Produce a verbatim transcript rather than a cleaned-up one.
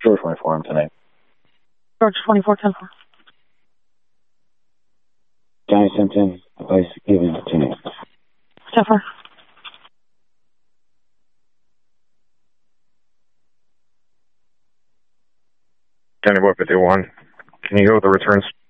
George twenty-four, I'm tonight. George twenty-four, ten four. Johnny Simpson, advice given to me. ten four. Johnny Boy fifty-one. Can you go with the returns?